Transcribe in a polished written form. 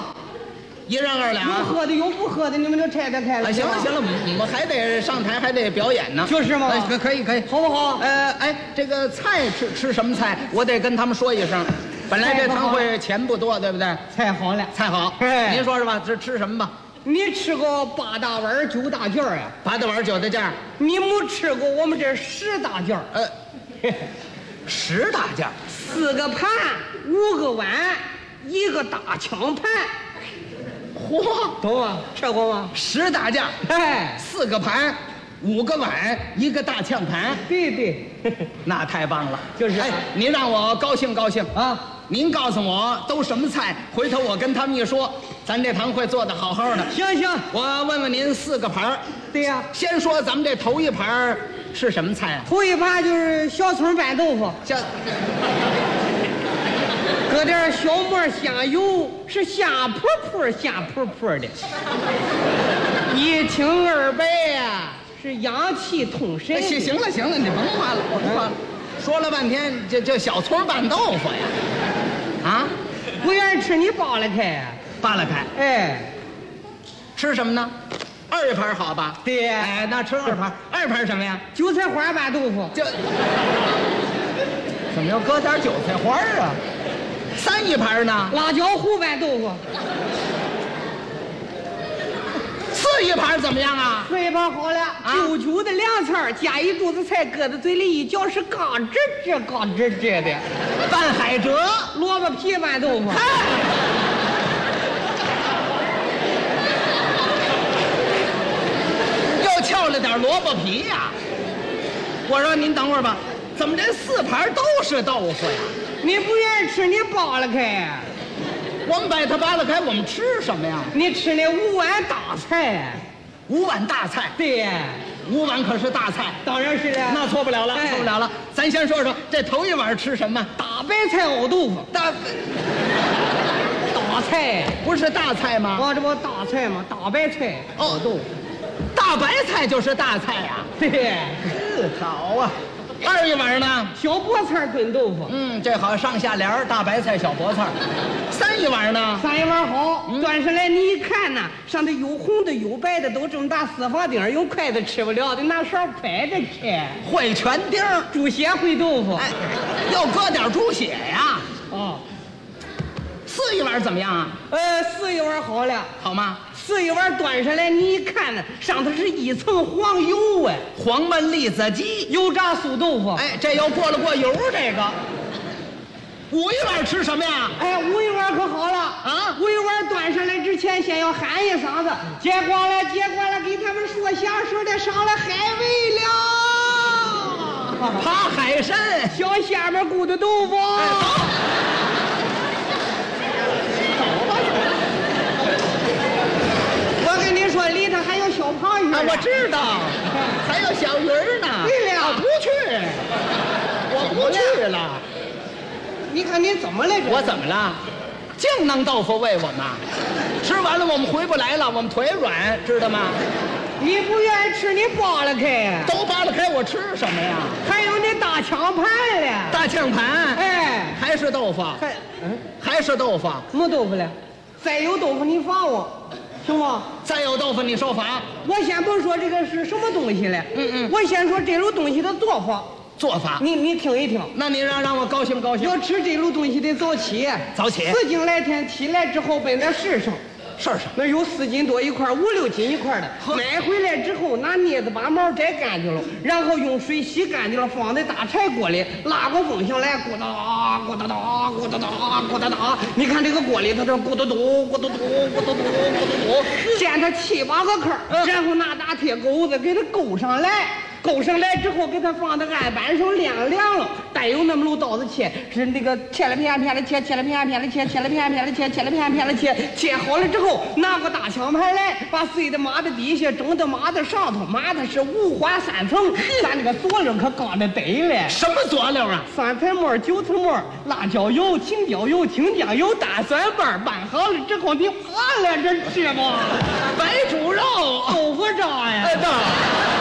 好， 1人2两。 有喝的有不喝的，你们就拆得开了。 行了行了，我们还得上台，还得表演呢。 就是嘛。 可以， 好不好？ 这个菜吃什么菜？我得跟他们说一声。本来这堂会钱不多，对不对？ 菜好了， 菜好。您说是吧？这吃什么吧？ 你吃过8大碗9大件呀 ？8大碗9大件。 你没吃过我们这10大件 10大件 ，4个盘，5个碗，1个大枪盘。 嚯， 懂吗？吃过吗 ？10大件，4个盘，5个碗，1个大炝盘。 对， 那太棒了。 就是， 您让我高兴高兴啊！ 您告诉我都什么菜，回头我跟他们一说，咱这堂会做得好好的。 行， 我问问您4个盘。 对呀。 先说咱们这头一盘是什么菜啊？ 头一盘就是小葱拌豆腐，搁点小末香油，是香扑扑的。1清2白呀，是阳气通神。 行了，你甭夸了，说了半天就小葱拌豆腐呀。啊， 不愿意吃你扒拉开呀， 吃什么呢？2盘好吧？ 对， 那吃2盘。2盘什么呀？ 韭菜花拌豆腐。 怎么要搁点韭菜花啊？3一盘呢？ 辣椒糊拌豆腐。 4一盘怎么样啊 ？4一盘好了，9的凉菜，加一肚子菜，搁在嘴里一嚼是嘎吱吱的。 拌海蜇， 萝卜皮拌豆腐。 又翘了点萝卜皮呀。我说您等会儿吧，怎么这4盘都是豆腐呀？ 你不愿意吃，你扒拉开。 我们把它扒拉开，我们吃什么呀？ 你吃那5碗大菜。 5碗大菜。 对 ，5碗可是大菜。 当然是了。 那错不了了，错不了了。咱先说说这头一碗吃什么？ 大白菜熬豆腐。大菜不是大菜吗？ 这不大菜吗？大白菜熬豆腐。 大白菜就是大菜呀。 对， 好啊。2一碗呢？ 小菠菜炖豆腐。 这好，上下联大白菜小菠菜。3一碗呢 ？3一碗好，端上来你一看呢，上头有红的有白的，都这么大四方丁，用筷子吃不了的，拿勺拍着吃。 烩全丁， 猪血烩豆腐。 要搁点猪血呀。4一碗怎么样啊 ？4一碗好了。 好吗 ？4一碗端上来，你一看呢，上头是1层黄油啊， 黄焖栗子鸡， 油炸素豆腐。 这又过了油这个。5一碗吃什么呀 ？5一碗可好了啊！5一碗端上来之前，先要喊一嗓子，接光了，给他们说相声的上来海味了。 扒海参， 小虾米咕的豆腐。我跟你说，里头还有小胖鱼。 我知道，还有小鱼呢。 对了， 我不去了。 你看你怎么了？ 我怎么了？净弄豆腐喂我们，吃完了我们回不来了，我们腿软，知道吗？ 你不愿意吃，你扒拉开。 都扒拉开，我吃什么呀？ 还有那大炝盘了。 大炝盘，还是豆腐？还是豆腐？ 没豆腐了。再有豆腐你罚我，行吗？ 再有豆腐你受罚。 我先不说这个是什么东西了，我先说这种东西的做法。你听一听。 那你让我高兴高兴。 要吃这种东西得早起。4更来天起来之后奔那市上。那有4斤多一块，5、6斤一块的。买回来之后拿镊子把毛摘干净了，然后用水洗干净了，放在大柴锅里，拉个风响来，咕哒咕哒哒咕哒哒咕哒哒。你看这个锅里头这咕嘟嘟咕嘟嘟咕嘟嘟咕嘟嘟，煎它7、8个坑，然后拿大铁钩子给它勾上来。勾上来之后，给它放到案板上晾了，带有那么路刀子切，是那个切了片片的切，切了片片的切，切了片片的切，切了片片的切，切好了之后，拿个大枪盘来，把碎的码在底下，蒸的码在上头，码的是5花3层，咱这个佐料可刚的得了。 什么佐料啊 ？3菜末、9层末、辣椒油、青椒油、青酱油、大蒜瓣，拌好了之后，你扒拉着吃吧。 白煮肉、 豆腐渣呀。